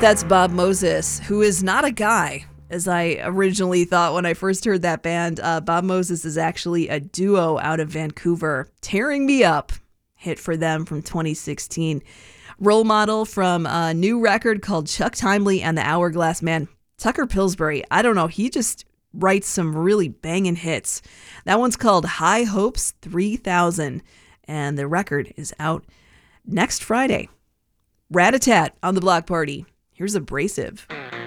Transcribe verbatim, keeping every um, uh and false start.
That's Bob Moses, who is not a guy, as I originally thought when I first heard that band. Uh, Bob Moses is actually a duo out of Vancouver. Tearing Me Up, hit for them from twenty sixteen. Role Model from a new record called Chuck Timely and the Hourglass Man. Tucker Pillsbury, I don't know, he just writes some really banging hits. That one's called High Hopes three thousand, and the record is out next Friday. Rat-a-tat on the Block Party. Here's Abrasive.